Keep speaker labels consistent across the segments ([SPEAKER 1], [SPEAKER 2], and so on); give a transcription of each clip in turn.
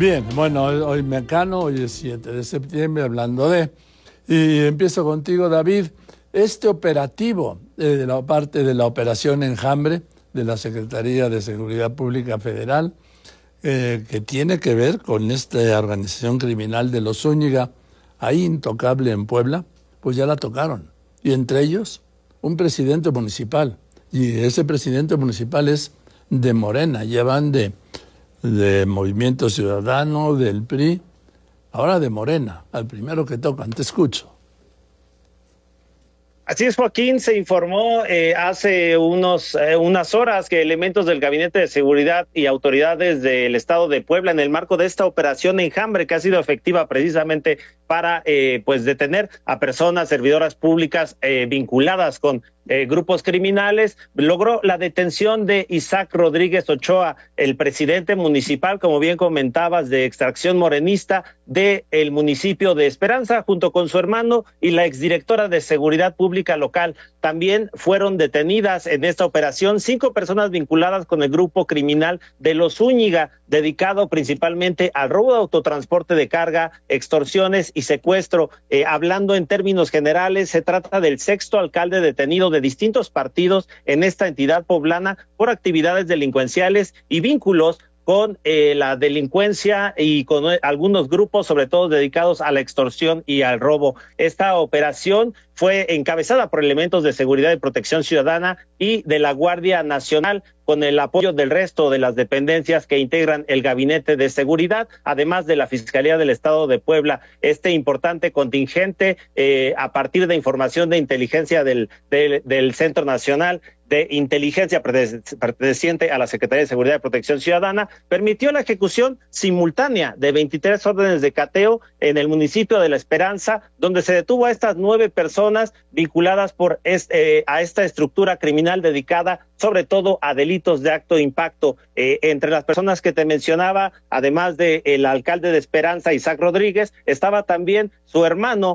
[SPEAKER 1] Bien, bueno, hoy Mecano, hoy es 7 de septiembre, hablando de... Y empiezo contigo, David. Este operativo de la parte de la Operación Enjambre de la Secretaría de Seguridad Pública Federal, que tiene que ver con esta organización criminal de los Zúñiga, ahí intocable en Puebla, pues ya la tocaron. Y entre ellos, un presidente municipal. Y ese presidente municipal es de Morena, llevan de Movimiento Ciudadano, del PRI, ahora de Morena, al primero que tocan. Te escucho.
[SPEAKER 2] Así es, Joaquín. Se informó hace unas horas que elementos del Gabinete de Seguridad y autoridades del Estado de Puebla, en el marco de esta operación Enjambre, que ha sido efectiva precisamente para detener a personas servidoras públicas vinculadas con grupos criminales, logró la detención de Isaac Rodríguez Ochoa, el presidente municipal, como bien comentabas, de extracción morenista del municipio de Esperanza, junto con su hermano y la exdirectora de Seguridad Pública local. También fueron detenidas en esta operación 5 personas vinculadas con el grupo criminal de los Zúñiga, dedicado principalmente al robo de autotransporte de carga, extorsiones y secuestro. Hablando en términos generales, se trata del 6º alcalde detenido de distintos partidos en esta entidad poblana por actividades delincuenciales y vínculos con la delincuencia y con algunos grupos, sobre todo dedicados a la extorsión y al robo. Esta operación fue encabezada por elementos de seguridad y protección ciudadana y de la Guardia Nacional, con el apoyo del resto de las dependencias que integran el Gabinete de Seguridad, además de la Fiscalía del Estado de Puebla. Este importante contingente, a partir de información de inteligencia del Centro Nacional de Inteligencia perteneciente a la Secretaría de Seguridad y Protección Ciudadana, permitió la ejecución simultánea de 23 órdenes de cateo en el municipio de La Esperanza, donde se detuvo a estas 9 personas vinculadas a esta estructura criminal dedicada sobre todo a delitos de alto impacto. Entre las personas que te mencionaba, además del alcalde de Esperanza, Isaac Rodríguez, estaba también su hermano,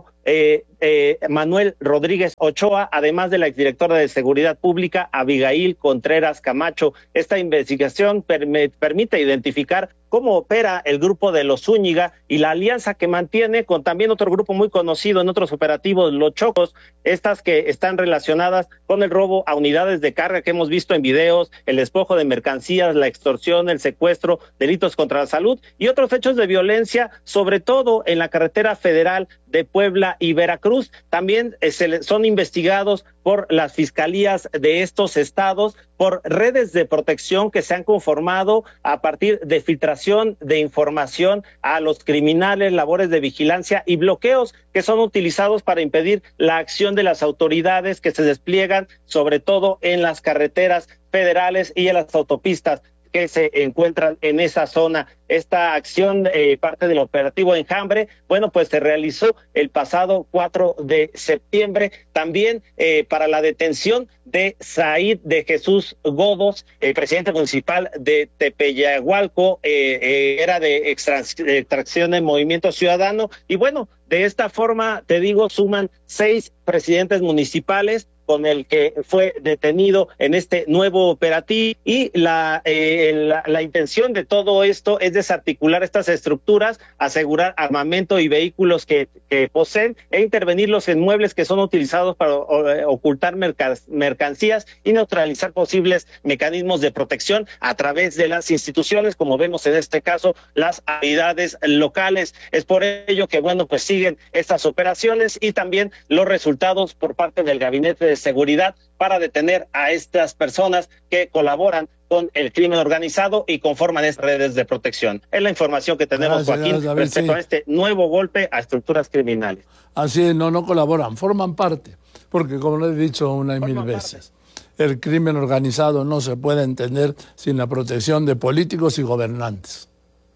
[SPEAKER 2] Manuel Rodríguez Ochoa, además de la exdirectora de Seguridad Pública, Abigail Contreras Camacho. Esta investigación permite identificar cómo opera el grupo de los Zúñiga y la alianza que mantiene con también otro grupo muy conocido en otros operativos, los Chocos, estas que están relacionadas con el robo a unidades de carga que hemos visto en videos, el despojo de mercancías, la extorsión, el secuestro, delitos contra la salud y otros hechos de violencia, sobre todo en la carretera federal de Puebla y Veracruz. También son investigados por las fiscalías de estos estados por redes de protección que se han conformado a partir de filtración de información a los criminales, labores de vigilancia y bloqueos que son utilizados para impedir la acción de las autoridades que se despliegan sobre todo en las carreteras federales y en las autopistas que se encuentran en esa zona. Esta acción, parte del operativo Enjambre, bueno, pues se realizó el pasado 4 de septiembre, también para la detención de Said de Jesús Godos, el presidente municipal de Tepeyagualco, era de extracción de Movimiento Ciudadano, y bueno, de esta forma, te digo, suman 6 presidentes municipales con el que fue detenido en este nuevo operativo, y la intención de todo esto es desarticular estas estructuras, asegurar armamento y vehículos que poseen e intervenir los inmuebles que son utilizados para ocultar mercancías y neutralizar posibles mecanismos de protección a través de las instituciones, como vemos en este caso, las autoridades locales. Es por ello que, bueno, pues siguen estas operaciones y también los resultados por parte del Gabinete de Seguridad para detener a estas personas que colaboran con el crimen organizado y conforman estas redes de protección. Es la información que tenemos, Joaquín, David, respecto a este nuevo golpe a estructuras criminales.
[SPEAKER 1] Así es, no colaboran, forman parte, porque como lo he dicho una y mil veces, el crimen organizado no se puede entender sin la protección de políticos y gobernantes.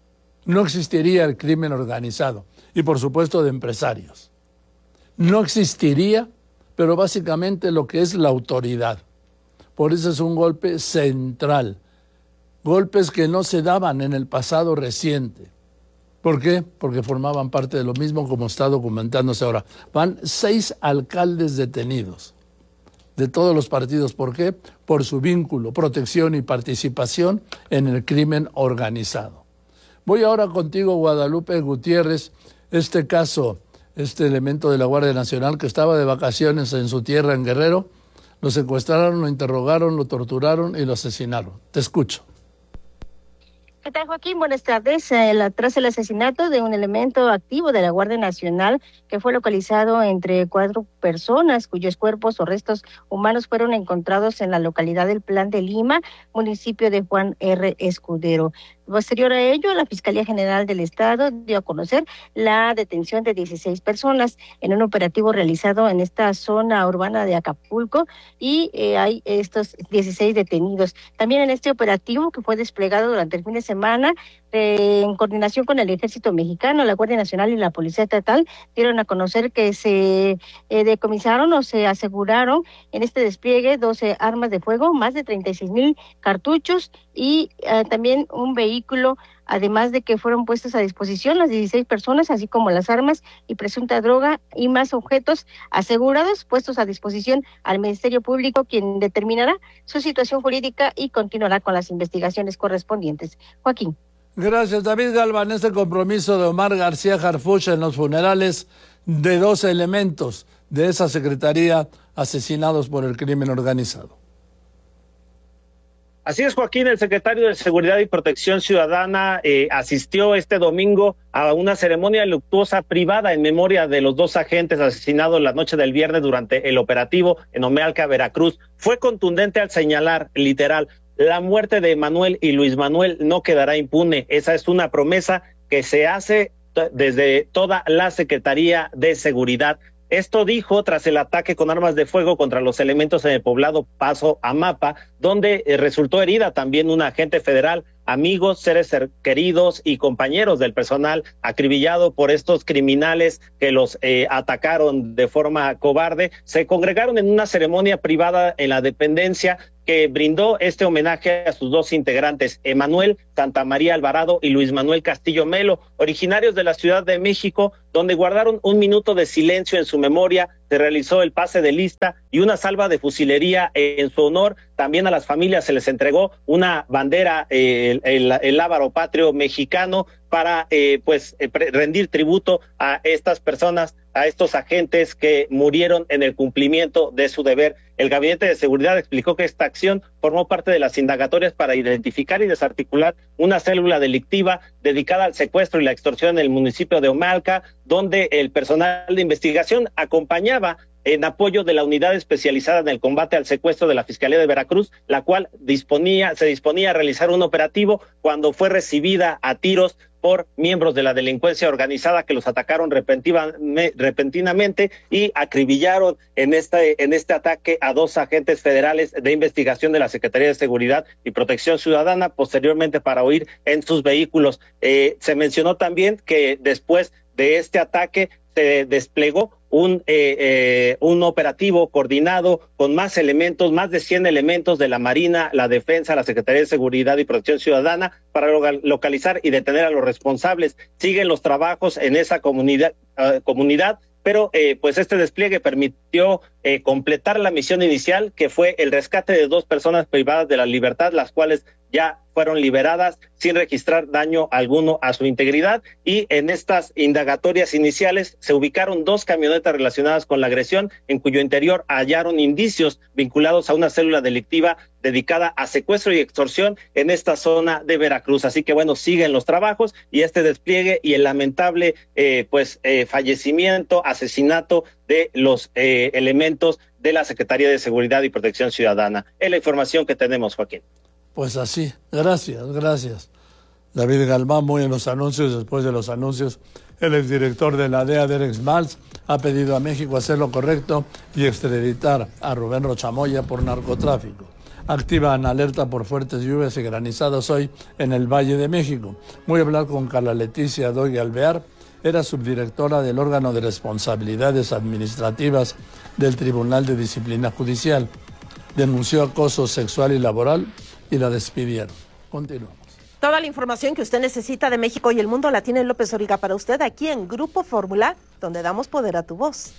[SPEAKER 1] No existiría el crimen organizado y, por supuesto, de empresarios. No existiría, pero básicamente lo que es la autoridad. Por eso es un golpe central. Golpes que no se daban en el pasado reciente. ¿Por qué? Porque formaban parte de lo mismo, como está documentándose ahora. Van 6 alcaldes detenidos de todos los partidos. ¿Por qué? Por su vínculo, protección y participación en el crimen organizado. Voy ahora contigo, Guadalupe Gutiérrez. Este caso, este elemento de la Guardia Nacional que estaba de vacaciones en su tierra, en Guerrero, lo secuestraron, lo interrogaron, lo torturaron y lo asesinaron. Te escucho.
[SPEAKER 3] ¿Qué tal, Joaquín? Buenas tardes. Tras el asesinato de un elemento activo de la Guardia Nacional que fue localizado entre 4 personas cuyos cuerpos o restos humanos fueron encontrados en la localidad del Plan de Lima, municipio de Juan R. Escudero. Posterior a ello, la Fiscalía General del Estado dio a conocer la detención de 16 personas en un operativo realizado en esta zona urbana de Acapulco y hay estos 16 detenidos. También en este operativo que fue desplegado durante el fin de semana, en coordinación con el Ejército Mexicano, la Guardia Nacional y la Policía Estatal, dieron a conocer que se decomisaron o se aseguraron en este despliegue 12 armas de fuego, más de 36,000 cartuchos y también un vehículo, además de que fueron puestos a disposición las 16 personas, así como las armas y presunta droga y más objetos asegurados, puestos a disposición al Ministerio Público, quien determinará su situación jurídica y continuará con las investigaciones correspondientes. Joaquín.
[SPEAKER 1] Gracias, David Galván. Este compromiso de Omar García Harfuch en los funerales de 12 elementos de esa secretaría asesinados por el crimen organizado.
[SPEAKER 2] Así es, Joaquín. El secretario de Seguridad y Protección Ciudadana asistió este domingo a una ceremonia luctuosa privada en memoria de los 2 agentes asesinados la noche del viernes durante el operativo en Omealca, Veracruz. Fue contundente al señalar, literal, la muerte de Manuel y Luis Manuel no quedará impune. Esa es una promesa que se hace desde toda la Secretaría de Seguridad. Esto dijo tras el ataque con armas de fuego contra los elementos en el poblado Paso Amapa, donde resultó herida también un agente federal. Amigos, seres queridos y compañeros del personal acribillado por estos criminales que los atacaron de forma cobarde, se congregaron en una ceremonia privada en la dependencia que brindó este homenaje a sus 2 integrantes, Emanuel Santamaría Alvarado y Luis Manuel Castillo Melo, originarios de la Ciudad de México, donde guardaron un minuto de silencio en su memoria. Se realizó el pase de lista y una salva de fusilería en su honor. También a las familias se les entregó una bandera, el lábaro patrio mexicano, para rendir tributo a estas personas, a estos agentes que murieron en el cumplimiento de su deber. El Gabinete de Seguridad explicó que esta acción formó parte de las indagatorias para identificar y desarticular una célula delictiva dedicada al secuestro y la extorsión en el municipio de Omealca, donde el personal de investigación acompañaba en apoyo de la unidad especializada en el combate al secuestro de la Fiscalía de Veracruz, la cual se disponía a realizar un operativo cuando fue recibida a tiros por miembros de la delincuencia organizada que los atacaron repentinamente y acribillaron en este ataque a 2 agentes federales de investigación de la Secretaría de Seguridad y Protección Ciudadana, posteriormente para huir en sus vehículos. Se mencionó también que después de este ataque se desplegó un operativo coordinado con más elementos, más de 100 elementos de la Marina, la Defensa, la Secretaría de Seguridad y Protección Ciudadana para localizar y detener a los responsables. Siguen los trabajos en esa comunidad, pero este despliegue permitió completar la misión inicial, que fue el rescate de 2 personas privadas de la libertad, las cuales ya fueron liberadas sin registrar daño alguno a su integridad, y en estas indagatorias iniciales se ubicaron 2 camionetas relacionadas con la agresión, en cuyo interior hallaron indicios vinculados a una célula delictiva dedicada a secuestro y extorsión en esta zona de Veracruz. Así que siguen los trabajos y este despliegue y el lamentable fallecimiento, asesinato de los elementos de la Secretaría de Seguridad y Protección Ciudadana. Es la información que tenemos, Joaquín.
[SPEAKER 1] Pues así, gracias. David Galván, muy en los anuncios. Después de los anuncios, el exdirector de la DEA, Derek Smaltz, ha pedido a México hacer lo correcto y extraditar a Rubén Rochamoya por narcotráfico. Activan alerta por fuertes lluvias y granizadas hoy en el Valle de México. Voy a hablar con Carla Leticia Doy Alvear, era subdirectora del órgano de responsabilidades administrativas del Tribunal de Disciplina Judicial. Denunció acoso sexual y laboral y la despidieron. Continuamos.
[SPEAKER 4] Toda la información que usted necesita de México y el mundo la tiene López Dóriga para usted aquí en Grupo Fórmula, donde damos poder a tu voz.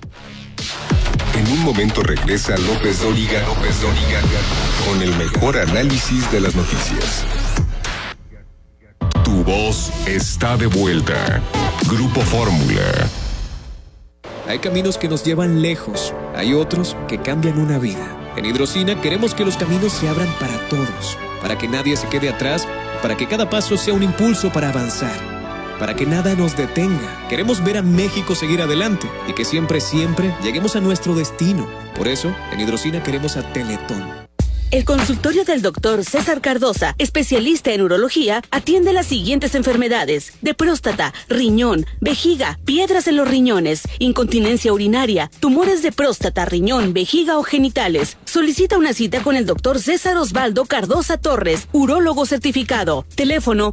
[SPEAKER 5] En un momento regresa López Dóriga con el mejor análisis de las noticias. Tu tu voz está de vuelta. Grupo Fórmula.
[SPEAKER 6] Hay caminos que nos llevan lejos, hay otros que cambian una vida. En Hidrocina queremos que los caminos se abran para todos, para que nadie se quede atrás, para que cada paso sea un impulso para avanzar, para que nada nos detenga. Queremos ver a México seguir adelante y que siempre, siempre lleguemos a nuestro destino. Por eso, en Hidrocina queremos a Teletón.
[SPEAKER 7] El consultorio del doctor César Cardosa, especialista en urología, atiende las siguientes enfermedades: de próstata, riñón, vejiga, piedras en los riñones, incontinencia urinaria, tumores de próstata, riñón, vejiga o genitales. Solicita una cita con el doctor César Osvaldo Cardosa Torres, urólogo certificado. Teléfono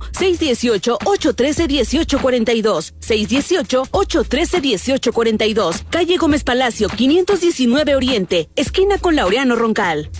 [SPEAKER 7] 618-813-1842, 618-813-1842, calle Gómez Palacio, 519 Oriente, esquina con Laureano Roncal.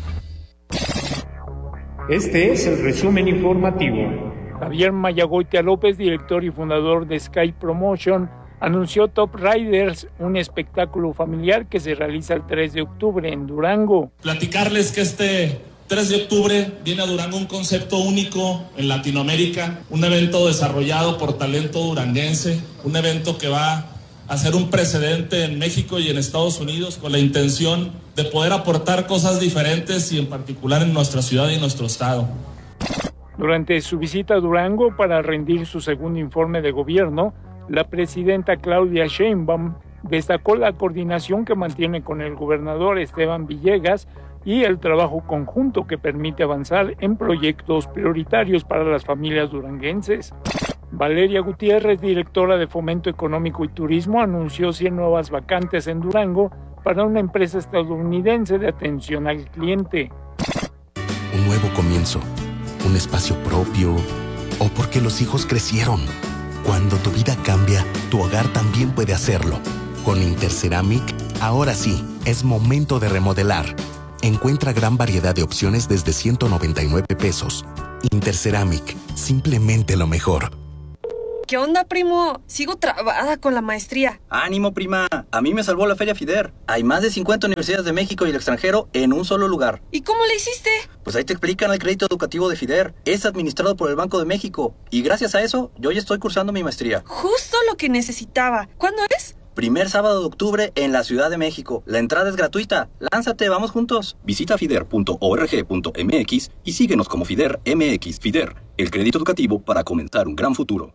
[SPEAKER 8] Este es el resumen informativo.
[SPEAKER 9] Javier Mayagoitia López, director y fundador de Sky Promotion, anunció Top Riders, un espectáculo familiar que se realiza el 3 de octubre en Durango.
[SPEAKER 10] Platicarles que este 3 de octubre viene a Durango un concepto único en Latinoamérica, un evento desarrollado por talento duranguense, un evento que va a ser un precedente en México y en Estados Unidos con la intención de poder aportar cosas diferentes y en particular en nuestra ciudad y nuestro estado.
[SPEAKER 9] Durante su visita a Durango para rendir su segundo informe de gobierno, la presidenta Claudia Sheinbaum destacó la coordinación que mantiene con el gobernador Esteban Villegas y el trabajo conjunto que permite avanzar en proyectos prioritarios para las familias duranguenses. Valeria Gutiérrez, directora de Fomento Económico y Turismo, anunció 100 nuevas vacantes en Durango para una empresa estadounidense de atención al cliente.
[SPEAKER 11] Un nuevo comienzo, un espacio propio, o porque los hijos crecieron. Cuando tu vida cambia, tu hogar también puede hacerlo. Con Interceramic, ahora sí, es momento de remodelar. Encuentra gran variedad de opciones desde 199 pesos. Interceramic, simplemente lo mejor.
[SPEAKER 12] ¿Qué onda, primo? Sigo trabada con la maestría.
[SPEAKER 13] ¡Ánimo, prima! A mí me salvó la Feria FIDER. Hay más de 50 universidades de México y el extranjero en un solo lugar.
[SPEAKER 12] ¿Y cómo le hiciste?
[SPEAKER 13] Pues ahí te explican el crédito educativo de FIDER. Es administrado por el Banco de México. Y gracias a eso, yo ya estoy cursando mi maestría.
[SPEAKER 12] Justo lo que necesitaba. ¿Cuándo es?
[SPEAKER 13] Primer sábado de octubre en la Ciudad de México. La entrada es gratuita. ¡Lánzate, vamos juntos! Visita fider.org.mx y síguenos como FIDER MX. FIDER, el crédito educativo para comenzar un gran futuro.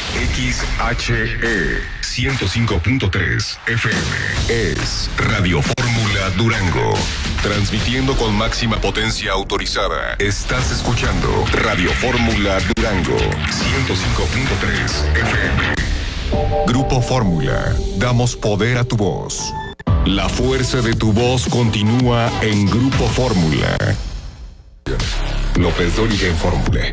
[SPEAKER 5] XHE 105.3 FM es Radio Fórmula Durango. Transmitiendo con máxima potencia autorizada. Estás escuchando Radio Fórmula Durango 105.3 FM. Grupo Fórmula. Damos poder a tu voz. La fuerza de tu voz continúa en Grupo Fórmula. López Dóriga en Fórmula.